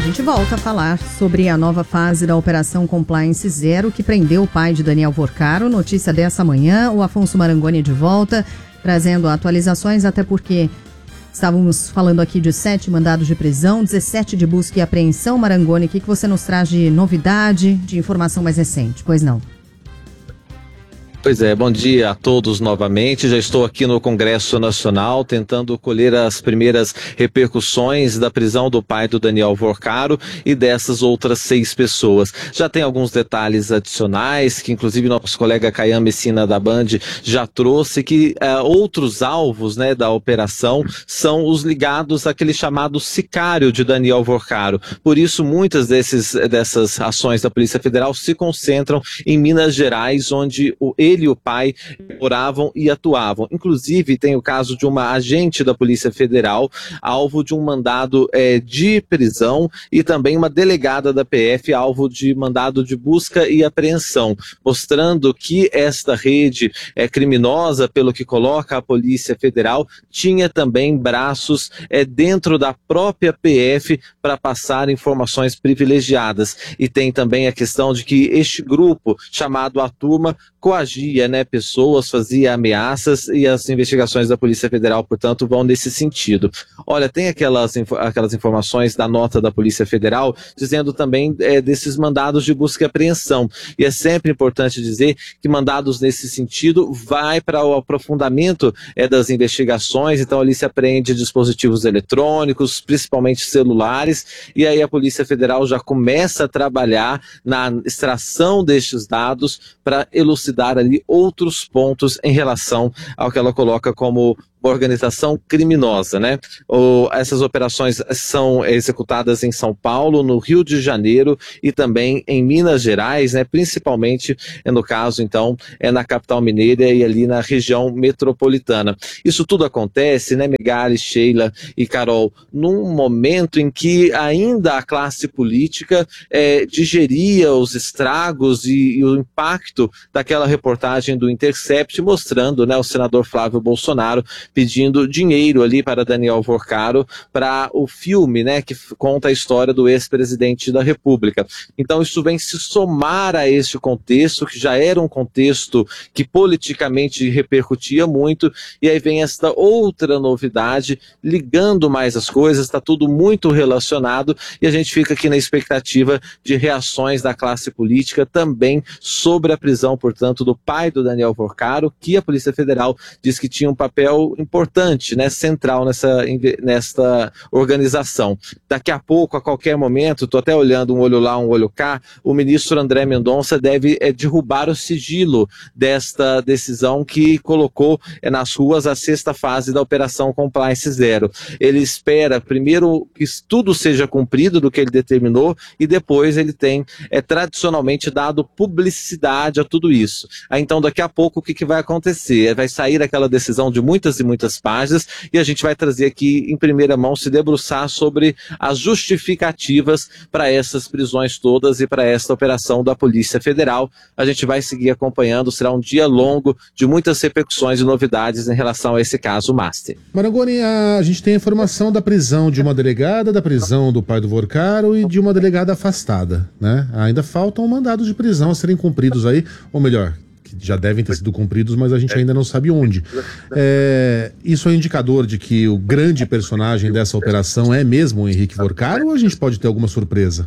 A gente volta a falar sobre a nova fase da Operação Compliance Zero, que prendeu o pai de Daniel Vorcaro. Notícia dessa manhã, o Afonso Marangoni de volta, trazendo atualizações, até porque estávamos falando aqui de 7 mandados de prisão, 17 de busca e apreensão. Marangoni, o que você nos traz de novidade, de informação mais recente? Pois não. Pois é, bom dia a todos novamente. Já estou aqui no Congresso Nacional tentando colher as primeiras repercussões da prisão do pai do Daniel Vorcaro e dessas outras 6 pessoas. Já tem alguns detalhes adicionais que inclusive nosso colega Caian Messina da Band já trouxe, que outros alvos, né, da operação são os ligados àquele chamado sicário de Daniel Vorcaro. Por isso muitas dessas ações da Polícia Federal se concentram em Minas Gerais, onde ele e o pai moravam e atuavam. Inclusive, tem o caso de uma agente da Polícia Federal, alvo de um mandado de prisão, e também uma delegada da PF, alvo de mandado de busca e apreensão, mostrando que esta rede criminosa, pelo que coloca a Polícia Federal, tinha também braços dentro da própria PF para passar informações privilegiadas. E tem também a questão de que este grupo, chamado A Turma, coagia, né, pessoas, fazia ameaças, e as investigações da Polícia Federal, portanto, vão nesse sentido. Olha, tem aquelas informações da nota da Polícia Federal, dizendo também desses mandados de busca e apreensão. E é sempre importante dizer que mandados nesse sentido vai para o aprofundamento das investigações. Então ali se apreende dispositivos eletrônicos, principalmente celulares, e aí a Polícia Federal já começa a trabalhar na extração destes dados para elucidar ali outros pontos em relação ao que ela coloca como organização criminosa, né? Essas operações são executadas em São Paulo, no Rio de Janeiro e também em Minas Gerais, né? Principalmente, no caso, então, na capital mineira e ali na região metropolitana. Isso tudo acontece, né, Megali, Sheila e Carol, num momento em que ainda a classe política digeria os estragos e o impacto daquela reportagem do Intercept, mostrando, né, o senador Flávio Bolsonaro pedindo dinheiro ali para Daniel Vorcaro para o filme, né, que conta a história do ex-presidente da República. Então isso vem se somar a este contexto, que já era um contexto que politicamente repercutia muito, e aí vem esta outra novidade, ligando mais as coisas, está tudo muito relacionado, e a gente fica aqui na expectativa de reações da classe política também sobre a prisão, portanto, do pai do Daniel Vorcaro, que a Polícia Federal diz que tinha um papel importante, né, central nesta organização. Daqui a pouco, a qualquer momento, estou até olhando um olho lá, um olho cá, o ministro André Mendonça deve derrubar o sigilo desta decisão que colocou nas ruas a 6ª fase da Operação Compliance Zero. Ele espera primeiro que tudo seja cumprido do que ele determinou, e depois ele tem tradicionalmente dado publicidade a tudo isso. Então daqui a pouco o que vai acontecer? Vai sair aquela decisão de muitas e muitas páginas, e a gente vai trazer aqui em primeira mão, se debruçar sobre as justificativas para essas prisões todas e para esta operação da Polícia Federal. A gente vai seguir acompanhando, será um dia longo de muitas repercussões e novidades em relação a esse caso Master. Marangoni, a gente tem a informação da prisão de uma delegada, da prisão do pai do Vorcaro e de uma delegada afastada, né? Ainda faltam mandados de prisão a serem cumpridos aí, ou melhor, já devem ter sido cumpridos, mas a gente ainda não sabe onde. Isso é indicador de que o grande personagem dessa operação é mesmo o Henrique Vorcaro, ou a gente pode ter alguma surpresa?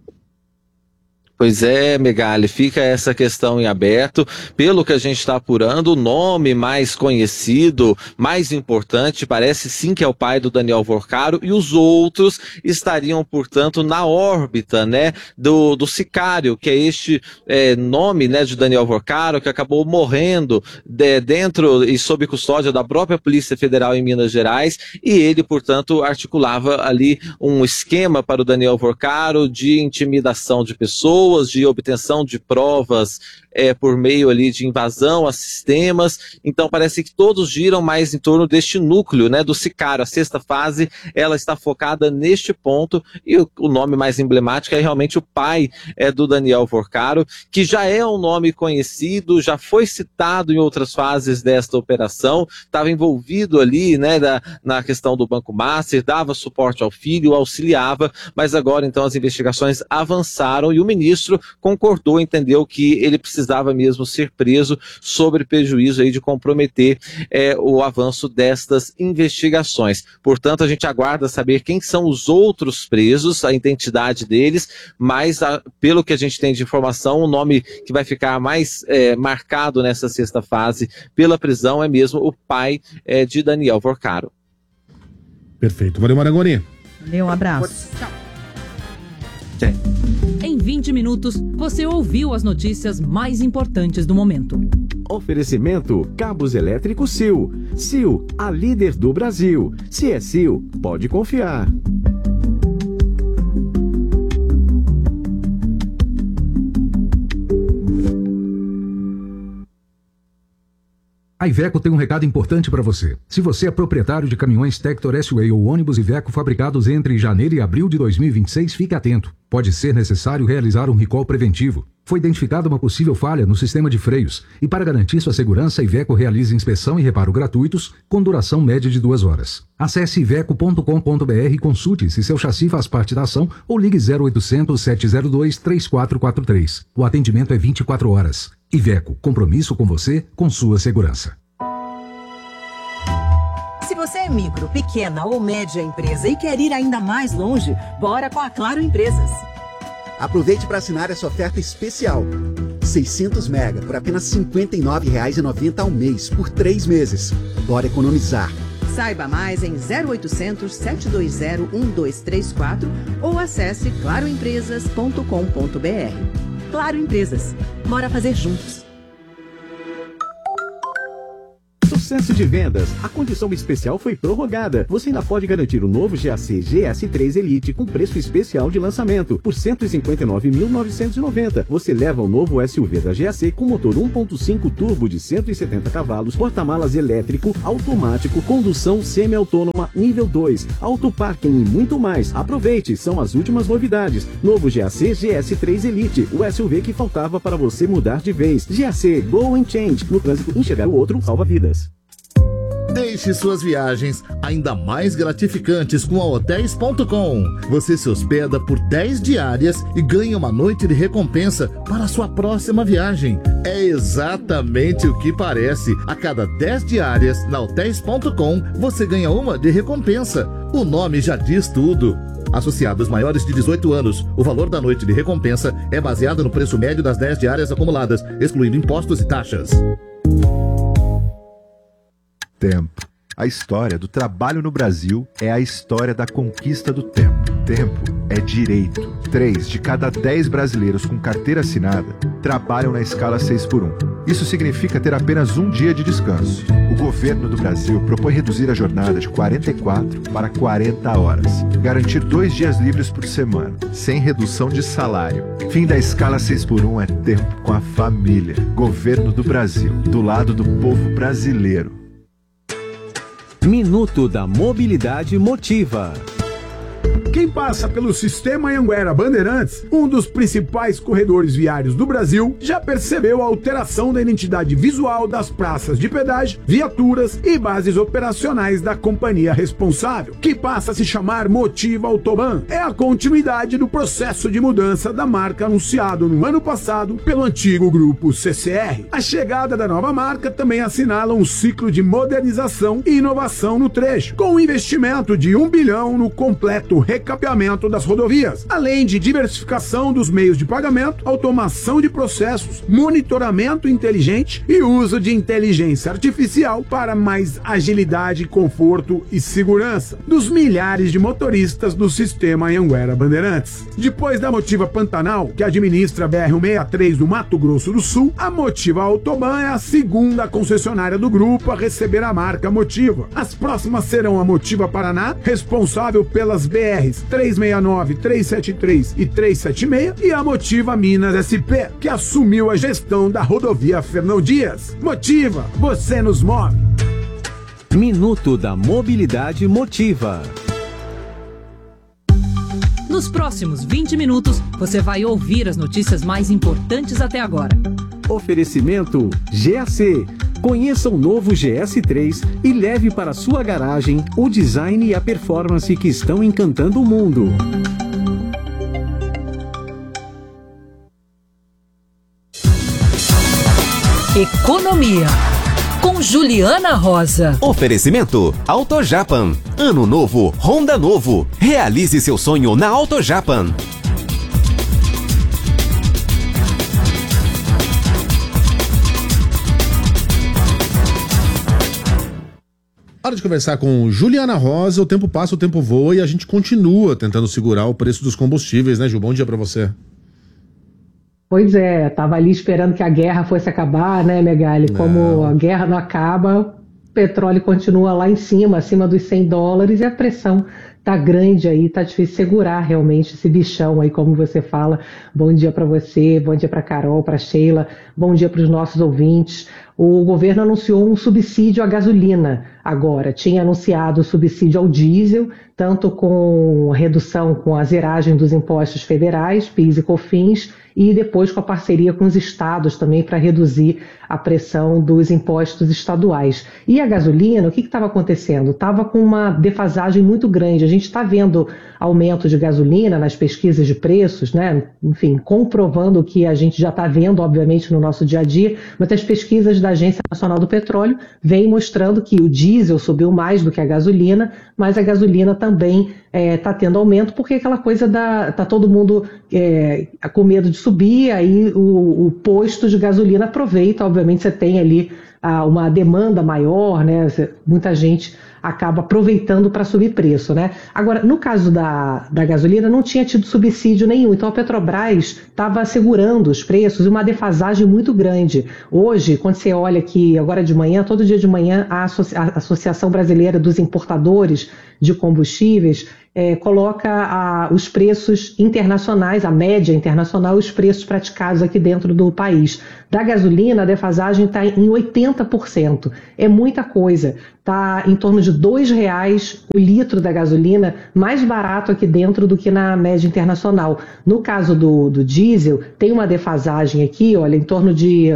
Pois é, Megali, fica essa questão em aberto. Pelo que a gente está apurando, o nome mais conhecido, mais importante, parece sim que é o pai do Daniel Vorcaro, e os outros estariam, portanto, na órbita, né, do sicário, que é este nome, né, de Daniel Vorcaro, que acabou morrendo dentro e sob custódia da própria Polícia Federal em Minas Gerais, e ele, portanto, articulava ali um esquema para o Daniel Vorcaro de intimidação de pessoas, de obtenção de provas por meio ali de invasão a sistemas. Então parece que todos giram mais em torno deste núcleo, né, do sicário. A sexta fase, ela está focada neste ponto, e o nome mais emblemático é realmente o pai do Daniel Vorcaro, que já é um nome conhecido, já foi citado em outras fases desta operação, estava envolvido ali, né, na questão do Banco Master, dava suporte ao filho, auxiliava, mas agora então as investigações avançaram e o ministro concordou, entendeu que ele precisava mesmo ser preso sobre prejuízo aí de comprometer o avanço destas investigações. Portanto, a gente aguarda saber quem são os outros presos, a identidade deles, mas pelo que a gente tem de informação, o nome que vai ficar mais marcado nessa sexta fase pela prisão é mesmo o pai de Daniel Vorcaro. Perfeito. Valeu, Marangoni. Valeu, um abraço. Tchau. Em 20 minutos, você ouviu as notícias mais importantes do momento. Oferecimento Cabos Elétricos Sil. Sil, a líder do Brasil. Se é Sil, pode confiar. A Iveco tem um recado importante para você. Se você é proprietário de caminhões Tector S-Way ou ônibus Iveco fabricados entre janeiro e abril de 2026, fique atento. Pode ser necessário realizar um recall preventivo. Foi identificada uma possível falha no sistema de freios e, para garantir sua segurança, a Iveco realiza inspeção e reparo gratuitos com duração média de 2 horas. Acesse iveco.com.br e consulte se seu chassi faz parte da ação ou ligue 0800 702 3443. O atendimento é 24 horas. Iveco, compromisso com você, com sua segurança. Se você é micro, pequena ou média empresa e quer ir ainda mais longe, bora com a Claro Empresas. Aproveite para assinar essa oferta especial. 600 mega por apenas R$ 59,90 ao mês, por 3 meses. Bora economizar. Saiba mais em 0800 720 1234 ou acesse claroempresas.com.br. Claro Empresas. Bora fazer juntos. Sucesso de vendas. A condição especial foi prorrogada. Você ainda pode garantir o novo GAC GS3 Elite com preço especial de lançamento por R$ 159.990. Você leva o novo SUV da GAC com motor 1.5 turbo de 170 cavalos, porta-malas elétrico, automático, condução semi-autônoma nível 2, autoparking e muito mais. Aproveite, são as últimas novidades. Novo GAC GS3 Elite, o SUV que faltava para você mudar de vez. GAC Go and Change. No trânsito, enxergar o outro salva vidas. Deixe suas viagens ainda mais gratificantes com a Hotels.com. Você se hospeda por 10 diárias e ganha uma noite de recompensa para a sua próxima viagem. É exatamente o que parece. A cada 10 diárias na Hotels.com, você ganha uma de recompensa. O nome já diz tudo. Associados maiores de 18 anos, o valor da noite de recompensa é baseado no preço médio das 10 diárias acumuladas, excluindo impostos e taxas. Tempo. A história do trabalho no Brasil é a história da conquista do tempo. Tempo é direito. 3 de cada 10 brasileiros com carteira assinada trabalham na escala 6x1. Isso significa ter apenas um dia de descanso. O governo do Brasil propõe reduzir a jornada de 44 para 40 horas. Garantir 2 dias livres por semana, sem redução de salário. Fim da escala 6x1 é tempo com a família. Governo do Brasil, do lado do povo brasileiro. Minuto da Mobilidade Motiva. Quem passa pelo Sistema Anhanguera Bandeirantes, um dos principais corredores viários do Brasil, já percebeu a alteração da identidade visual das praças de pedágio, viaturas e bases operacionais da companhia responsável, que passa a se chamar Motiva Autoban. É a continuidade do processo de mudança da marca anunciado no ano passado pelo antigo grupo CCR. A chegada da nova marca também assinala um ciclo de modernização e inovação no trecho, com um investimento de 1 bilhão no completo recapeamento das rodovias, além de diversificação dos meios de pagamento, automação de processos, monitoramento inteligente e uso de inteligência artificial para mais agilidade, conforto e segurança dos milhares de motoristas do Sistema Anhanguera Bandeirantes. Depois da Motiva Pantanal, que administra a BR-163 do Mato Grosso do Sul, a Motiva Autoban é a segunda concessionária do grupo a receber a marca Motiva. As próximas serão a Motiva Paraná, responsável pelas BR BRs 369, 373 e 376 e a Motiva Minas SP, que assumiu a gestão da rodovia Fernão Dias. Motiva, você nos move. Minuto da Mobilidade Motiva. Nos próximos 20 minutos, você vai ouvir as notícias mais importantes até agora. Oferecimento GAC. Conheça o novo GS3 e leve para sua garagem o design e a performance que estão encantando o mundo. Economia, com Juliana Rosa. Oferecimento AutoJapan. Ano novo, Honda novo. Realize seu sonho na AutoJapan. Hora de conversar com Juliana Rosa. O tempo passa, o tempo voa e a gente continua tentando segurar o preço dos combustíveis, né, Ju? Bom dia pra você. Pois é, tava ali esperando que a guerra fosse acabar, né, Megali? Como a guerra não acaba, o petróleo continua lá em cima, acima dos $100, e a pressão tá grande aí, tá difícil segurar realmente esse bichão aí, como você fala. Bom dia para você, bom dia para Carol, para Sheila, bom dia para os nossos ouvintes. O governo anunciou um subsídio à gasolina agora. Tinha anunciado o subsídio ao diesel, tanto com redução com a zeragem dos impostos federais, PIS e COFINS, e depois com a parceria com os estados também para reduzir a pressão dos impostos estaduais. E a gasolina, o que estava acontecendo? Estava com uma defasagem muito grande. A gente está vendo aumento de gasolina nas pesquisas de preços, né? Enfim, comprovando o que a gente já está vendo, obviamente, no nosso dia a dia, mas as pesquisas da Agência Nacional do Petróleo vêm mostrando que o diesel subiu mais do que a gasolina, mas a gasolina também está tendo aumento, porque aquela coisa está todo mundo com medo de subir, aí o posto de gasolina aproveita, obviamente você tem ali uma demanda maior, né? Muita gente acaba aproveitando para subir preço, né? Agora, no caso da gasolina, não tinha tido subsídio nenhum, então a Petrobras estava segurando os preços e uma defasagem muito grande. Hoje, quando você olha aqui, agora de manhã, todo dia de manhã, a Associação Brasileira dos Importadores de Combustíveis coloca os preços internacionais, a média internacional, os preços praticados aqui dentro do país. Da gasolina, a defasagem está em 80%. É muita coisa. Está em torno de R$2 o litro da gasolina, mais barato aqui dentro do que na média internacional. No caso do diesel, tem uma defasagem aqui, olha, em torno de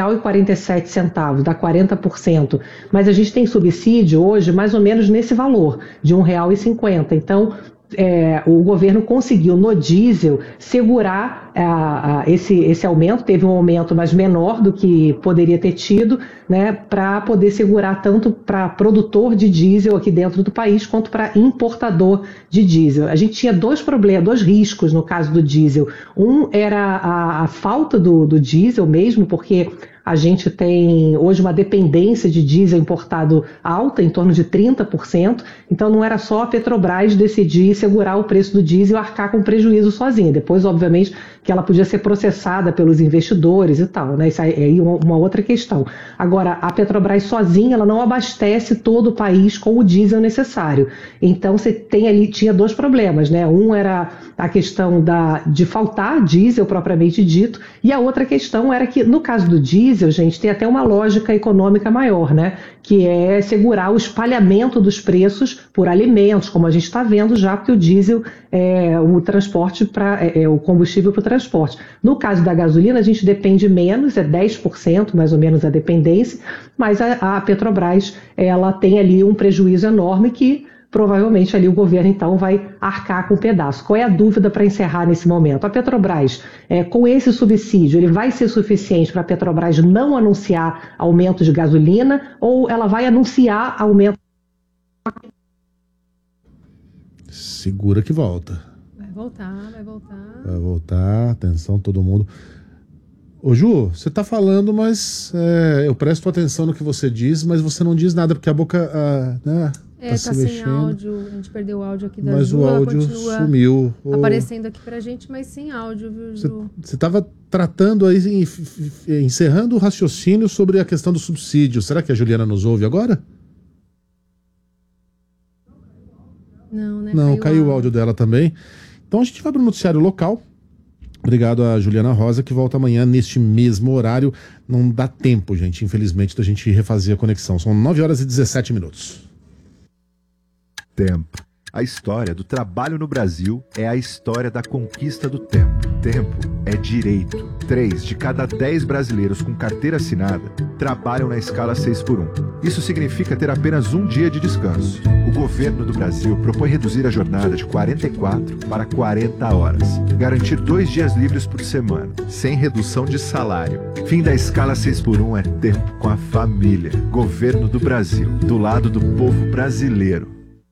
R$1,47, dá 40%. Mas a gente tem subsídio hoje mais ou menos nesse valor, de R$1,50. Então, o governo conseguiu no diesel segurar esse aumento, teve um aumento mais menor do que poderia ter tido, né, para poder segurar tanto para produtor de diesel aqui dentro do país quanto para importador de diesel. A gente tinha dois riscos no caso do diesel. Um era a falta do diesel mesmo, porque a gente tem hoje uma dependência de diesel importado alta, em torno de 30%, então não era só a Petrobras decidir segurar o preço do diesel e arcar com prejuízo sozinha. Depois, obviamente, que ela podia ser processada pelos investidores e tal, né? Isso aí é uma outra questão. Agora, a Petrobras sozinha, ela não abastece todo o país com o diesel necessário. Então, você tinha dois problemas, né? Um era a questão de faltar diesel propriamente dito, e a outra questão era que, no caso do diesel, gente, tem até uma lógica econômica maior, né? Que é segurar o espalhamento dos preços por alimentos, como a gente está vendo já, porque o diesel é o transporte o combustível para o transporte. No caso da gasolina, a gente depende menos, é 10% mais ou menos a dependência, mas a Petrobras, ela tem ali um prejuízo enorme que provavelmente ali o governo então vai arcar com um pedaço. Qual é a dúvida para encerrar nesse momento? A Petrobras, com esse subsídio, ele vai ser suficiente para a Petrobras não anunciar aumento de gasolina ou ela vai anunciar aumento? Segura que volta. Vai voltar. Vai voltar, atenção todo mundo. Ô Ju, você tá falando, mas eu presto atenção no que você diz, mas você não diz nada, porque a boca né, tá sem áudio, a gente perdeu o áudio aqui da Ju. Mas o áudio sumiu. Aparecendo aqui pra gente, mas sem áudio, viu, Ju? Você tava tratando aí, encerrando o raciocínio sobre a questão do subsídio. Será que a Juliana nos ouve agora? Não, né? Não, caiu o áudio dela também. Então a gente vai para o noticiário local. Obrigado a Juliana Rosa, que volta amanhã neste mesmo horário. Não dá tempo, gente, infelizmente, da gente refazer a conexão. São 9h17. Tempo. A história do trabalho no Brasil é a história da conquista do tempo. Tempo é direito. 3 de cada 10 brasileiros com carteira assinada trabalham na escala 6x1. Isso significa ter apenas um dia de descanso. O governo do Brasil propõe reduzir a jornada de 44 para 40 horas. Garantir 2 dias livres por semana, sem redução de salário. Fim da escala 6x1 é tempo com a família. Governo do Brasil, do lado do povo brasileiro.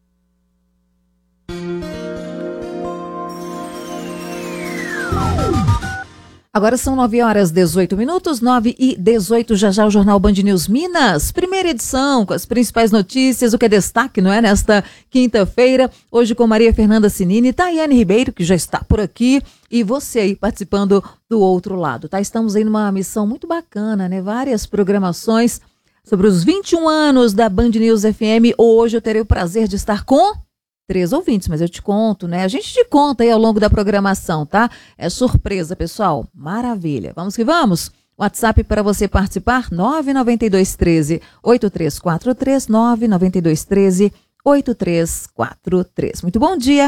Agora são 9h18, 9h18, já o Jornal Band News Minas, primeira edição, com as principais notícias, o que é destaque, não é? Nesta quinta-feira, hoje com Maria Fernanda Sinini, Tayane Ribeiro, que já está por aqui, e você aí participando do outro lado, tá? Estamos aí numa missão muito bacana, né? Várias programações sobre os 21 anos da Band News FM. Hoje eu terei o prazer de estar com 3 ouvintes, mas eu te conto, né? A gente te conta aí ao longo da programação, tá? É surpresa, pessoal. Maravilha. Vamos que vamos? WhatsApp para você participar, 99213-8343, 99213-8343. Muito bom dia.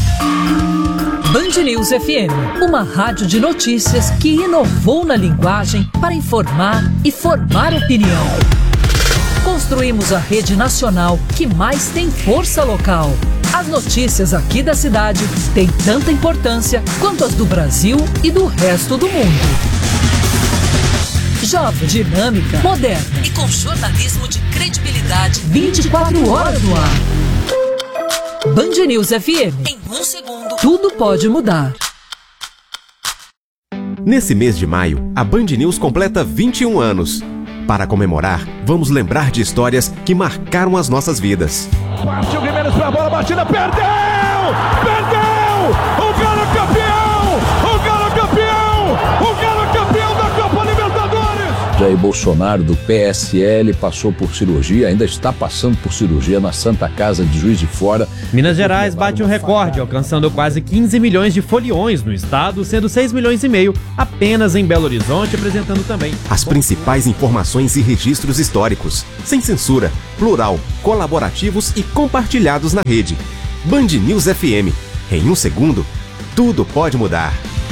Band News FM, uma rádio de notícias que inovou na linguagem para informar e formar opinião. Construímos a rede nacional que mais tem força local. As notícias aqui da cidade têm tanta importância quanto as do Brasil e do resto do mundo. Jovem, dinâmica, moderna e com jornalismo de credibilidade 24 horas no ar. Band News FM. Em 1 segundo, tudo pode mudar. Nesse mês de maio, a Band News completa 21 anos. Para comemorar, vamos lembrar de histórias que marcaram as nossas vidas. Partiu Guimarães para a bola batida, perdeu! Perdeu! O Galo é campeão! O Galo é campeão! O Galo é campeão da Copa Libertadores! Jair Bolsonaro, do PSL, passou por cirurgia, ainda está passando por cirurgia na Santa Casa de Juiz de Fora. Minas Gerais bate o recorde, alcançando quase 15 milhões de foliões no estado, sendo 6,5 milhões apenas em Belo Horizonte, apresentando também as principais informações e registros históricos, sem censura, plural, colaborativos e compartilhados na rede. Band News FM. Em 1 segundo, tudo pode mudar.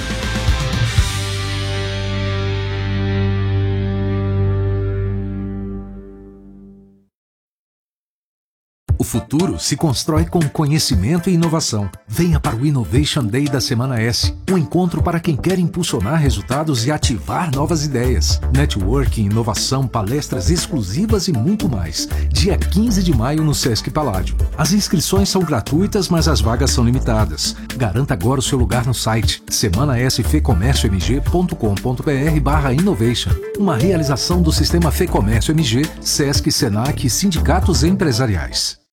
O futuro se constrói com conhecimento e inovação. Venha para o Innovation Day da Semana S, um encontro para quem quer impulsionar resultados e ativar novas ideias. Networking, inovação, palestras exclusivas e muito mais. Dia 15 de maio no Sesc Paládio. As inscrições são gratuitas, mas as vagas são limitadas. Garanta agora o seu lugar no site semanasfecomérciomg.com.br/innovation. Uma realização do Sistema Fê Comércio MG, Sesc, Senac e sindicatos empresariais.